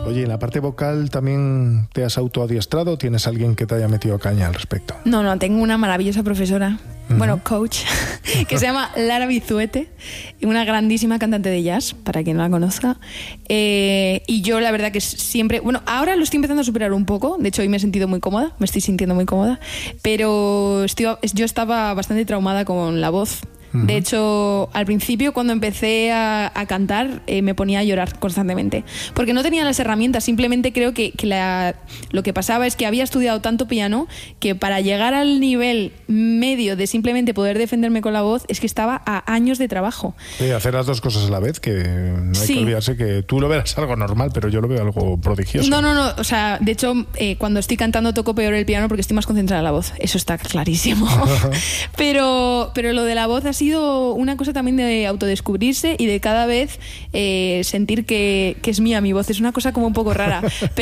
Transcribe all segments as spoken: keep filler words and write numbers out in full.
Oye, ¿en la parte vocal también te has autoadiestrado o tienes alguien que te haya metido caña al respecto? No, no, tengo una maravillosa profesora, uh-huh. bueno, coach, que se llama Lara Bizuete, una grandísima cantante de jazz, para quien no la conozca. Eh, y yo la verdad que siempre, bueno, ahora lo estoy empezando a superar un poco, de hecho hoy me he sentido muy cómoda, me estoy sintiendo muy cómoda, pero estoy, yo estaba bastante traumada con la voz. De hecho, al principio cuando empecé a, a cantar eh, me ponía a llorar constantemente porque no tenía las herramientas. Simplemente creo que, que la, lo que pasaba es que había estudiado tanto piano que para llegar al nivel medio de simplemente poder defenderme con la voz es que estaba a años de trabajo. Sí, hacer las dos cosas a la vez, que no hay sí. que olvidarse que tú lo verás algo normal, pero yo lo veo algo prodigioso. No, no, no, o sea, de hecho eh, cuando estoy cantando toco peor el piano porque estoy más concentrada en la voz, eso está clarísimo. pero, pero lo de la voz ha sido una cosa también de autodescubrirse y de cada vez eh, sentir que, que es mía mi voz. Es una cosa como un poco rara,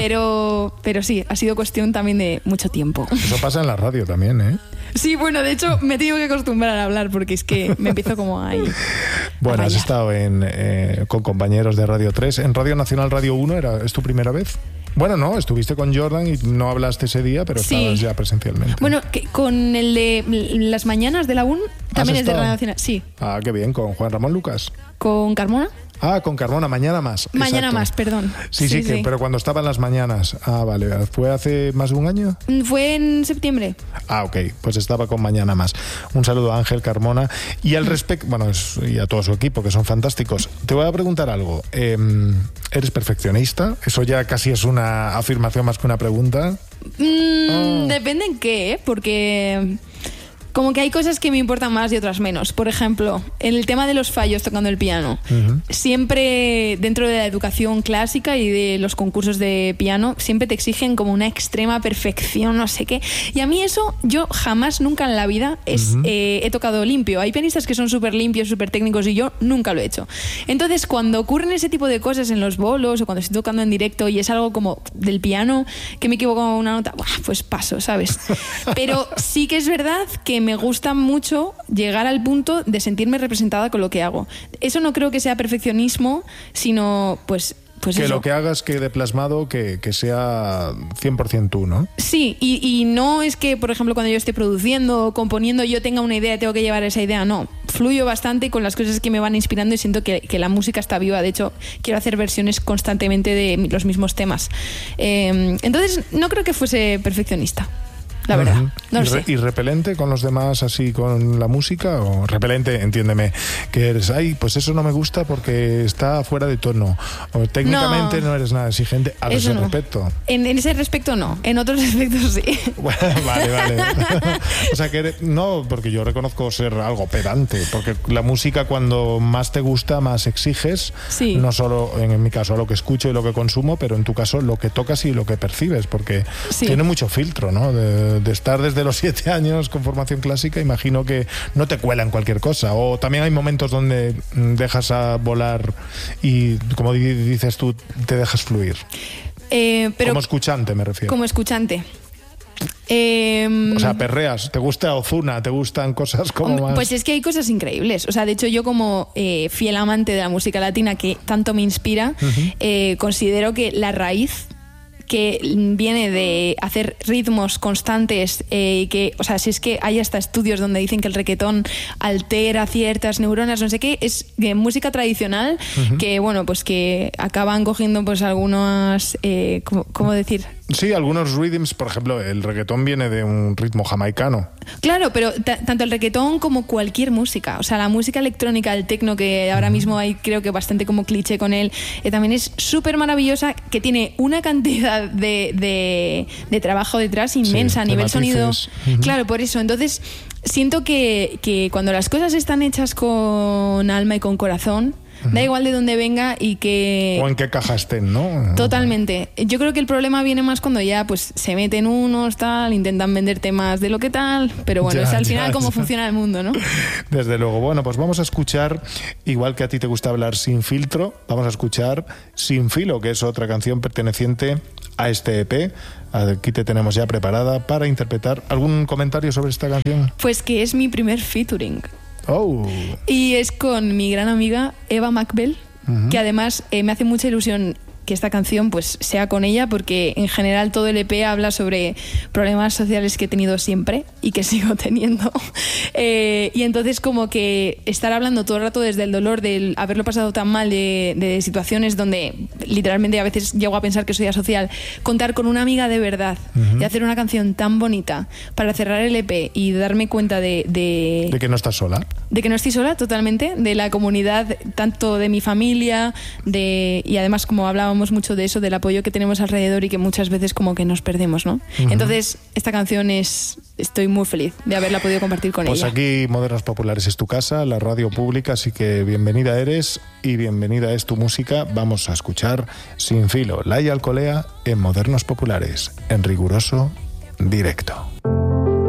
pero, pero sí, ha sido cuestión también de mucho tiempo. Eso pasa en la radio también, ¿eh? Sí, bueno, de hecho me he tenido que acostumbrar a hablar porque es que me empiezo como ahí. Bueno, has estado en, eh, con compañeros de Radio tres. ¿En Radio Nacional Radio uno era, es tu primera vez? Bueno, no, estuviste con Jordan y no hablaste ese día, pero sí. Estabas ya presencialmente. Bueno, que con el de las mañanas de la U N también es de Radio Nacional. Sí. Ah, qué bien, con Juan Ramón Lucas. ¿Con Carmona? Ah, con Carmona, Mañana Más. Mañana Exacto. Más, perdón. Sí, sí, sí, que, sí, pero cuando estaban las mañanas. Ah, vale. ¿Fue hace más de un año? Fue en septiembre. Ah, ok. Pues estaba con Mañana Más. Un saludo a Ángel Carmona. Y al respecto, bueno, y a todo su equipo, que son fantásticos. Te voy a preguntar algo. Eh, ¿Eres perfeccionista? Eso ya casi es una afirmación más que una pregunta. Mm, oh. Depende en qué, ¿eh? Porque como que hay cosas que me importan más y otras menos. Por ejemplo, en el tema de los fallos tocando el piano, uh-huh. siempre dentro de la educación clásica y de los concursos de piano, siempre te exigen como una extrema perfección, no sé qué. Y a mí eso, yo jamás, nunca en la vida es, uh-huh. eh, he tocado limpio. Hay pianistas que son súper limpios, súper técnicos y yo nunca lo he hecho. Entonces, cuando ocurren ese tipo de cosas en los bolos o cuando estoy tocando en directo y es algo como del piano, que me equivoco con una nota, buah, pues paso, ¿sabes? Pero sí que es verdad que me gusta mucho llegar al punto de sentirme representada con lo que hago. Eso no creo que sea perfeccionismo, sino pues... Pues que eso. Lo que hagas quede plasmado, que, que sea cien por ciento tú, ¿no? Sí, y, y no es que, por ejemplo, cuando yo esté produciendo o componiendo, yo tenga una idea y tengo que llevar esa idea, no. Fluyo bastante con las cosas que me van inspirando y siento que, que la música está viva. De hecho, quiero hacer versiones constantemente de los mismos temas. Eh, entonces, no creo que fuese perfeccionista. La verdad, uh-huh. no lo ¿Y, re- sé. ¿Y repelente con los demás así con la música? O repelente, entiéndeme, que eres, ay, pues eso no me gusta porque está fuera de tono. O técnicamente no, no eres nada exigente a ese no. respecto. En, en ese respecto no, en otros aspectos sí. Bueno, vale, vale. O sea que eres, no, porque yo reconozco ser algo pedante, porque la música cuando más te gusta, más exiges. Sí. No solo, en mi caso, lo que escucho y lo que consumo, pero en tu caso lo que tocas y lo que percibes, porque sí. tiene mucho filtro, ¿no? De, de estar desde los siete años con formación clásica, imagino que no te cuelan cualquier cosa. O también hay momentos donde dejas a volar y, como dices tú, te dejas fluir. Eh, pero como escuchante, me refiero. Como escuchante. Eh, o sea, perreas, ¿te gusta Ozuna? ¿Te gustan cosas como hombre, más? Pues es que hay cosas increíbles. O sea, de hecho yo como eh, fiel amante de la música latina que tanto me inspira, uh-huh. eh, considero que la raíz que viene de hacer ritmos constantes y eh, que, o sea, si es que hay hasta estudios donde dicen que el reggaetón altera ciertas neuronas, no sé qué, es de música tradicional uh-huh. que, bueno, pues que acaban cogiendo pues algunas, eh, ¿cómo, cómo decir? Sí, algunos rhythms, por ejemplo, el reggaetón viene de un ritmo jamaicano. Claro, pero t- tanto el reggaetón como cualquier música, o sea, la música electrónica, el techno, que ahora mismo hay creo que bastante como cliché con él, eh, también es súper maravillosa, que tiene una cantidad de, de, de trabajo detrás inmensa, sí, a nivel sonido. Uh-huh. Claro, por eso, entonces siento que, que cuando las cosas están hechas con alma y con corazón, da igual de dónde venga y que... O en qué caja estén, ¿no? Totalmente. Yo creo que el problema viene más cuando ya pues se meten unos, tal, intentan venderte más de lo que tal, pero bueno, ya, es al ya, final ya. Cómo funciona el mundo, ¿no? Desde luego. Bueno, pues vamos a escuchar, igual que a ti te gusta hablar sin filtro, vamos a escuchar Sin Filo, que es otra canción perteneciente a este E P. Aquí te tenemos ya preparada para interpretar. ¿Algún comentario sobre esta canción? Pues que es mi primer featuring. Oh. Y es con mi gran amiga Eva Macbell, uh-huh. que además eh, me hace mucha ilusión que esta canción pues sea con ella, porque en general todo el E P habla sobre problemas sociales que he tenido siempre y que sigo teniendo. eh, y entonces como que estar hablando todo el rato desde el dolor, de haberlo pasado tan mal, de, de situaciones donde literalmente a veces llego a pensar que soy asocial, contar con una amiga de verdad, uh-huh. y hacer una canción tan bonita para cerrar el E P y darme cuenta de... De, de que no estás sola. De que no estoy sola totalmente, de la comunidad, tanto de mi familia, de y además como hablábamos mucho de eso, del apoyo que tenemos alrededor y que muchas veces como que nos perdemos, ¿no? Uh-huh. Entonces, esta canción es... Estoy muy feliz de haberla podido compartir con pues ella. Pues aquí Modernos Populares es tu casa, la radio pública, así que bienvenida eres y bienvenida es tu música. Vamos a escuchar Sin Filo, Laia Alcolea en Modernos Populares, en riguroso directo.